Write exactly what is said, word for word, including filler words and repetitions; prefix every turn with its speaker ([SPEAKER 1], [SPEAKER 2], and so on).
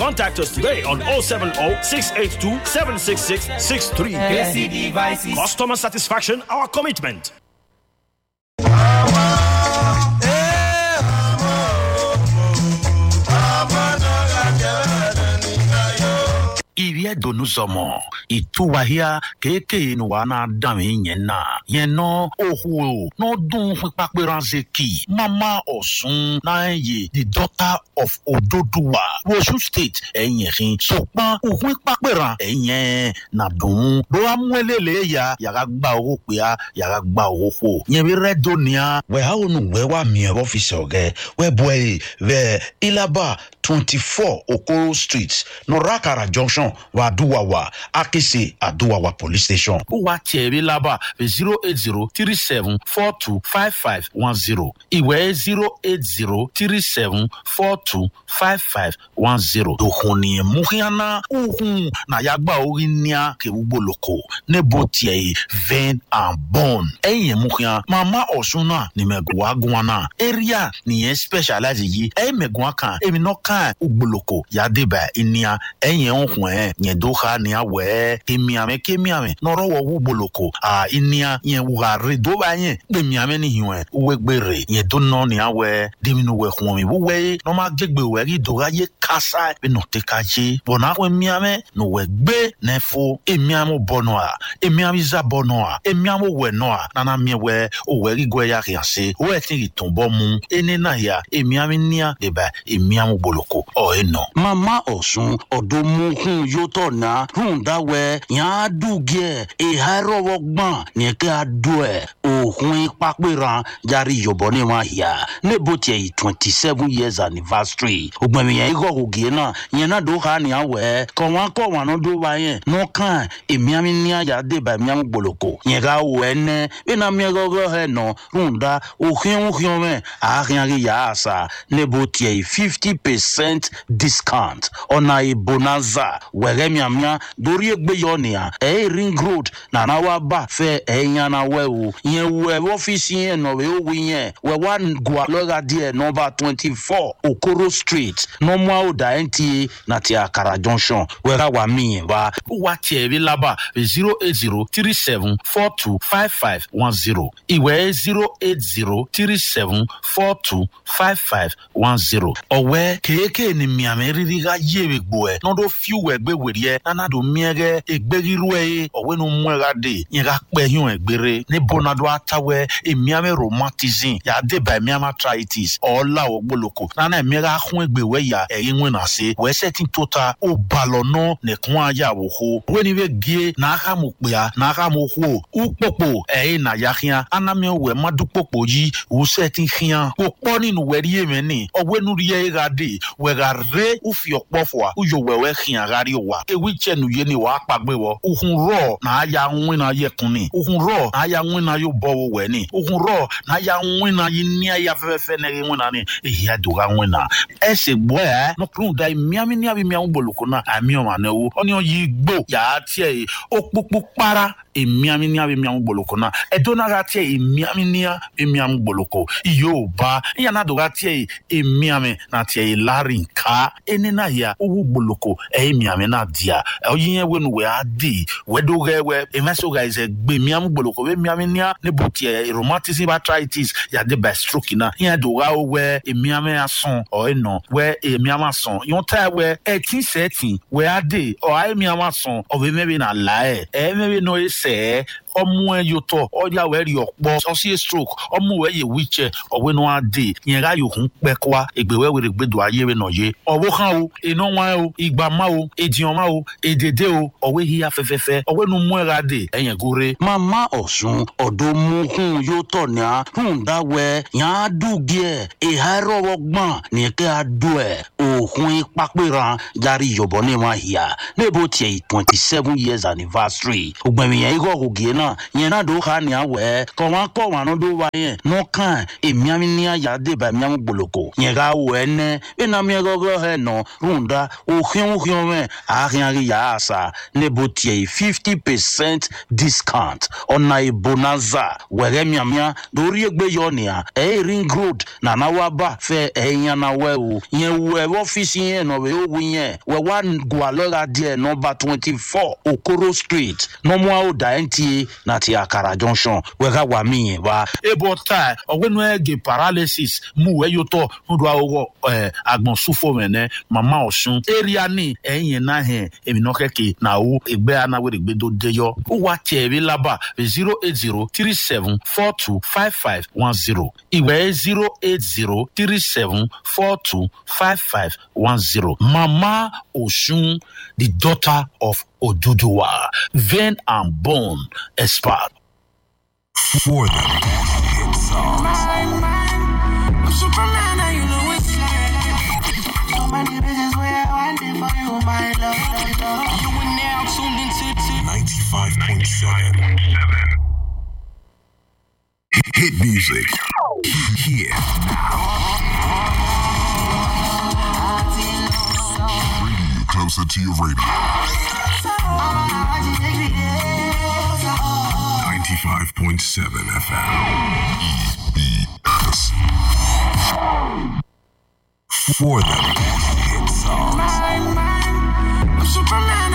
[SPEAKER 1] Contact us today on oh seven oh, six eight two, seven six six six three.
[SPEAKER 2] K C Devices.
[SPEAKER 1] Customer satisfaction, our commitment.
[SPEAKER 3] Irie donu somo ituwahia keke no wana dami nyena yeno ohu no dun paperanzeki mama osun na ye the daughter of Ododuwa Osun State enyerin sopan ohun paperan enyen na dun do amwelele ya yaga gba owo pe a yaga gba owo fo yen bi redonia
[SPEAKER 4] we ha onu we wa mi officer oge we boy we Ilaba twenty-four Okoro Street no Rakara Junction wa Aduwawa Akese Aduwawa Police Station.
[SPEAKER 3] Uwa chebe laba zero eight zero three seven four two five five one zero. Iwe zero eight zero three seven four two five five one zero. Dohoni muhiana uhun na yagba orinia ke uboloko nebo tie vein and bone. Eye muhia mama osuna ni megwa gwana area ni specialize yi e megwa kan emi no kan uboloko ya deba inia eye ohun nyedoha ni awe kemiame kemiame noro wo uboloko a inia yen wugare do ba yen kemiame ni hiwe uwegbere nyedono ni awe diminu we hwon mi we no ma gbegbe we ri do ye kasa be no tekaje bona we miame no we gbe nefo emiamo bono a emiami za bono a emiamo we no a nana mi we o we ri gwe ya rianse o e tin ritonbo mu ene na ya emiami nia deba emiamo boloko o eno
[SPEAKER 4] Mama Osun odomu hun yoto na runda we yan dugie e haro wogban ni ke adoe ohun paperan jari yobo ni wa hia nebo tie twenty-seven years anniversary ogbemi yan igo ogie na yan na do ha ni awe ko wan ko wan no do ba yen no kan emiami ni aya de ba miam gboloko yan ga wo ene be na mi go go he no runda ohun ohun me a yan ri ya asa nebo tie fifty percent discount on a bonanza were miamia dori egbe yonia e ring road na na wa ba fe eyan na we o yen we office yen no we o wi yen we wan go loga there number twenty-four Okoro Street no mo oda N T A na ti Akara Junction we ra wa mi yen ba
[SPEAKER 3] wa chebe laba zero eight zero three seven four two five five one zero iwe zero eight zero three seven four two five five one zero owe keke ni miame riri ga yewe gbo e no do fiu egbe werie nana do miege egberiru e owe no mwega de yen ga pe yun egbere ni bonado atawe emiame rheumatism ya de ba emiama arthritis ola ogboloko nana emiega hun egbe we ya eyin we na se we setting total o balono ne kun aya wo ho we ni we gie na aka mo pe a na aka mo ho upopo e na ya khian anami we madupopo yi wo setting khian ko po ninu we ri eme ni owe nu ri e ga de we ga re ufi opofo a uyo wewe khian gari wa ewi chenu ye ni wa pagbe wo uhun ro na aya nwin na ye kunni uhun ro na aya nwin na yo bowo we ni uhun ro na aya nwin na yin aya fefefe ne nwin na ni ehi adoga nwin na ese gbo e no krun dai miami ni abi miam boloko na ami o ma na wo oni yi gbo ya tie opopo para emiami ni abi miam boloko na edona ga tie emiami ni abi miam boloko iyo ba ya na doga tie emiami na tie larinka eni na ya owu boloko e miami na dia oyin we nu we adi we do ge we emeso guys gbe miam boloko we miami ni ne botie rheumatism arthritis ya de by stroke na ya do ga we emiami ason o eno we emiami ason yon ta we eighteen setting we adi o ai miami ason o be maybe na lie e maybe no e se omu eyoto oya we ri opo so si stroke omu we ye wheelchair owe no ade yen ga yo hun pe kwa egbewe we gbedo aye we no ye owo kan o ino wan o igba ma o edion ma o edede o owe hi afefefe owe nu mu era de eyen gore
[SPEAKER 4] Mama Osun odomu hun yoto na runda we yan dugie e haro wogban ni ke adoe ohun paperan jari yobo ni wa hia nebo tie twenty-seven years anniversary ogbemi yen igo ogie na na yena do ha ni awe ko wa ko wa no do wa yen no kan emiami ni aya de ba miam gboloko yen ga we ne be na mi go go he no runda o hion hion me a hian ya asa ne botie fifty percent discount on na bonanza we re miamia do ri egbe yo ni a e ring road na na wa ba fe e yan na we o yen we office yen no we o yen we one Gualora there number twenty-four Okoro Street no mo o da ntie na ti Akara Junction we ga wa mi wa
[SPEAKER 3] ebo tai ogwenu ege paralysis mu we yoto ndo awo eh agbon sufo mene mama Osun area ni eyin na he emi no keke na o egbe ana we egbe do deyo o wa tie bi laba zero eight zero three seven four two five five one zero iwe zero eight zero three seven four two five five one zero Mama Osun, the daughter of Oduduwa, vein and bone expert.
[SPEAKER 2] For them hit songs.
[SPEAKER 5] Man, man, I'm Superman and you know it's like so many bitches where I want it for you, my love, my love. You are now tuned into
[SPEAKER 2] ninety-five point seven. Hit music. Here now. Bring you closer to your radio. ninety-five point seven F M. E B S. For them hit songs.
[SPEAKER 5] man, man, I'm Superman.